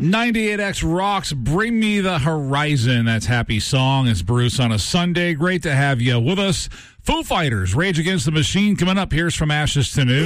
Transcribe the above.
98X rocks Bring Me the Horizon. That's Happy Song. It's Bruce on a Sunday. Great to have you with us. Foo Fighters, Rage Against the Machine coming up. Here's From Ashes to New.